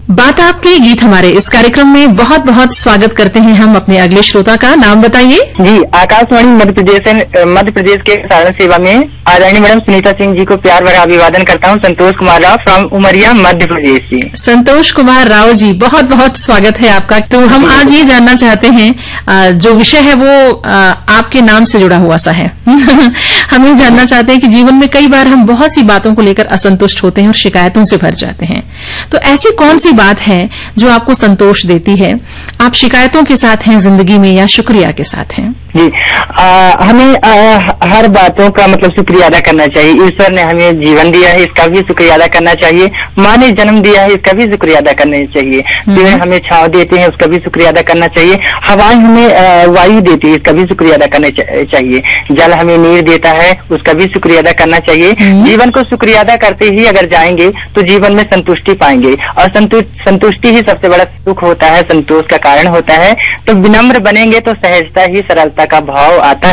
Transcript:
बात आपके गीत हमारे इस कार्यक्रम में बहुत बहुत स्वागत करते हैं हम अपने अगले श्रोता का। नाम बताइए। जी, आकाशवाणी मध्य प्रदेश के सारण सेवा में आदरणीय मैडम सुनीता सिंह जी को प्यार भरा अभिवादन करता हूँ। संतोष कुमार राव फ्रॉम उमरिया मध्य प्रदेश जी। संतोष कुमार राव जी, बहुत बहुत स्वागत है आपका। तो हम आज ये जानना चाहते हैं, जो विषय है वो आपके नाम से जुड़ा हुआ सा है। हम ये जानना चाहते हैं कि जीवन में कई बार हम बहुत सी बातों को लेकर असंतुष्ट होते हैं और शिकायतों से भर जाते हैं। तो ऐसी कौन सी बात है जो आपको संतोष देती है? आप शिकायतों के साथ हैं जिंदगी में या शुक्रिया के साथ हैं? जी, हमें हर बातों का मतलब शुक्रिया अदा करना चाहिए। ईश्वर ने हमें जीवन दिया है, इसका भी शुक्रिया अदा करना चाहिए। माँ ने जन्म दिया है, इसका भी शुक्रिया अदा करना चाहिए। पेड़ हमें छांव देते हैं, उसका भी शुक्रिया अदा करना चाहिए। हवाएं हमें वायु देती है, इसका भी शुक्रिया अदा करना चाहिए। जल हमें नीर देता है, उसका भी शुक्रिया अदा करना चाहिए। जीवन को शुक्रिया अदा करते ही अगर जाएंगे तो जीवन में संतुष्टि पाएंगे, और संतुष्टि ही सबसे बड़ा सुख होता है, संतोष का कारण होता है। तो विनम्र बनेंगे तो सहजता ही सरलता का भाव आता है।